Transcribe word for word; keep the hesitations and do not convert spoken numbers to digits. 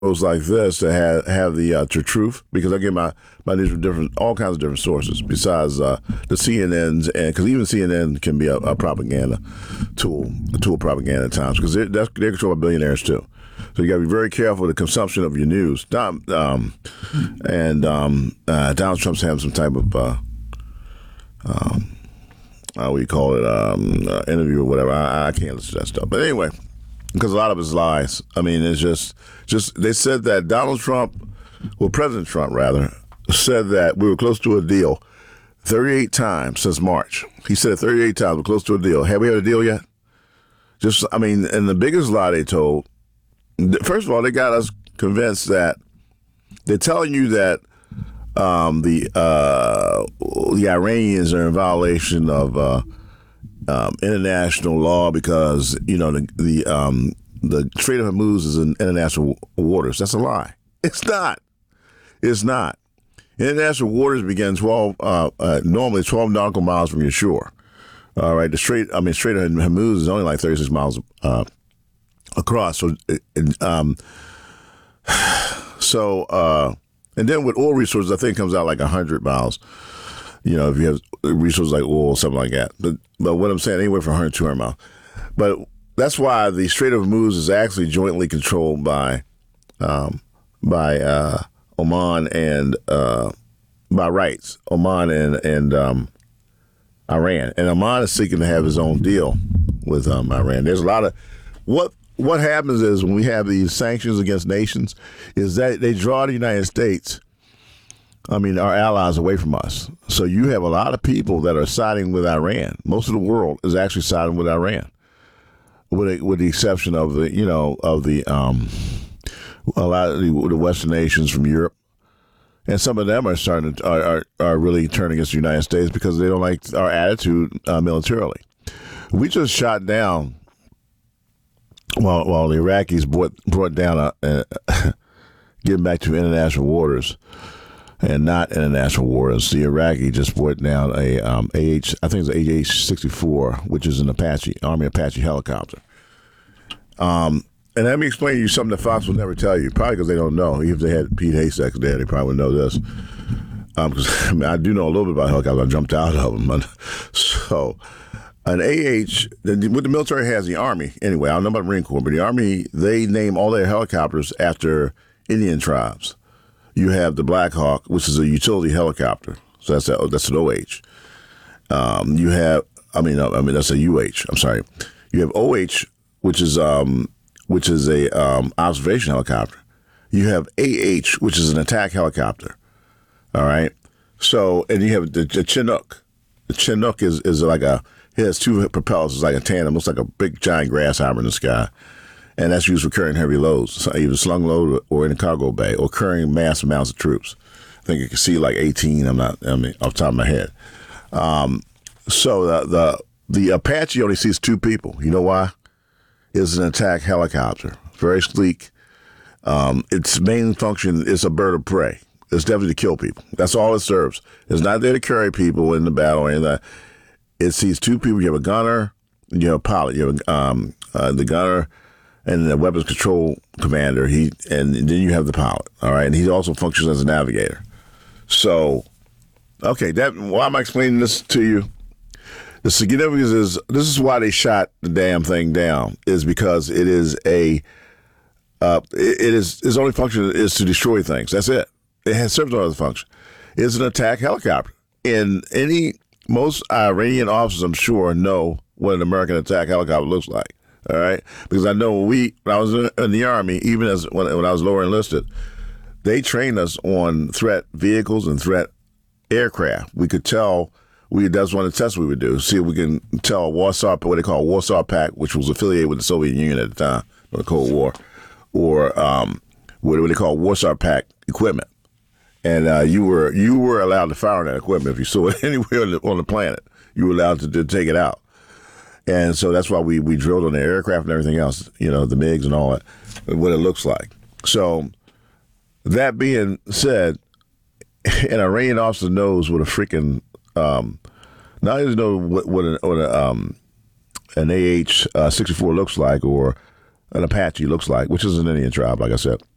shows like this that have have the uh, the truth, because I get my my news from different all kinds of different sources besides uh, the C N N's, and because even C N N can be a, a propaganda tool, a tool of propaganda at times, because they're, they're controlled by billionaires too. So you got to be very careful with the consumption of your news. Don, um, and um, uh, Donald Trump's having some type of uh, um, how we call it um, uh, interview or whatever. I, I can't listen to that stuff, but anyway. Because a lot of it's lies. I mean, it's just, just they said that Donald Trump, well, President Trump rather, said that we were close to a deal thirty-eight times since March. He said it thirty-eight times, we're close to a deal. Have we had a deal yet? Just, I mean, and the biggest lie they told, first of all, they got us convinced that they're telling you that um, the uh, the Iranians are in violation of uh, Um, international law because, you know, the the, um, the Strait of Hormuz is in international waters. That's a lie. It's not. It's not. International waters begin twelve, uh, uh, normally twelve nautical miles from your shore. All right. The Strait, I mean, Strait of Hormuz is only like thirty-six miles uh, across. So, um, so, uh, and then with oil resources, I think it comes out like one hundred miles. You know, if you have resources like oil, something like that. But but what I'm saying, anywhere from one hundred, two hundred miles. But that's why the Strait of Hormuz is actually jointly controlled by um, by uh, Oman and uh, by rights, Oman and and um, Iran. And Oman is seeking to have his own deal with um, Iran. There's a lot of what what happens is when we have these sanctions against nations is that they draw the United States. I mean, our allies away from us. So you have a lot of people that are siding with Iran. Most of the world is actually siding with Iran, with a, with the exception of the, you know, of the um, a lot of the, the Western nations from Europe, and some of them are starting to, are, are are really turning against the United States because they don't like our attitude uh, militarily. We just shot down while while the Iraqis brought brought down a, a getting back to international waters. And not international waters. The Iraqi just brought down a um, A H, I think it's an A H sixty-four, which is an Apache, Army Apache helicopter. Um, and let me explain to you something that Fox will never tell you, probably because they don't know. Even if they had Pete Haystack there, they probably would know this. Because um, I, mean, I do know a little bit about helicopters. I jumped out of them. But, so, an A H, what the military has, the Army, anyway, I don't know about the Marine Corps, but the Army, they name all their helicopters after Indian tribes. You have the Black Hawk, which is a utility helicopter. So that's a, that's an O H. Um, you have, I mean, I mean that's a U H. I'm sorry. You have O H, which is um, which is a um, observation helicopter. You have A H, which is an attack helicopter. All right. So, and you have the, the Chinook. The Chinook is is like a it has two propellers. It's like a tandem. Looks like a big giant grasshopper in the sky. And that's used for carrying heavy loads, either slung load or in a cargo bay, or carrying massive amounts of troops. I think you can see like eighteen. I'm not, I mean, off the top of my head. Um, so the, the the Apache only sees two people. You know why? It's an attack helicopter, very sleek. Um, its main function is a bird of prey. It's definitely to kill people. That's all it serves. It's not there to carry people in the battle or anything like that. It sees two people. You have a gunner, and you have a pilot. You have um, uh, the gunner. And the weapons control commander, he, and then you have the pilot, all right? And he also functions as a navigator. So, okay, that why am I explaining this to you? The significance is, this is why they shot the damn thing down, is because it is a, uh, it, it is, its only function is to destroy things. That's it. It has serves no other function. It's an attack helicopter. And any, most Iranian officers, I'm sure, know what an American attack helicopter looks like. All right, because I know we, when I was in the Army, even as when, when I was lower enlisted, they trained us on threat vehicles and threat aircraft. We could tell, we that's one of the tests we would do, see if we can tell Warsaw, what they call Warsaw Pact, which was affiliated with the Soviet Union at the time, or the Cold War, or um, what they call Warsaw Pact equipment. And uh, you were you were allowed to fire on that equipment if you saw it anywhere on the, on the planet. You were allowed to, to take it out. And so that's why we, we drilled on the aircraft and everything else, you know, the MiGs and all that, what it looks like. So that being said, an Iranian officer knows what a freaking, um, not only know what, what, an, what a, um, an A H sixty-four looks like or an Apache looks like, which is an Indian tribe, like I said.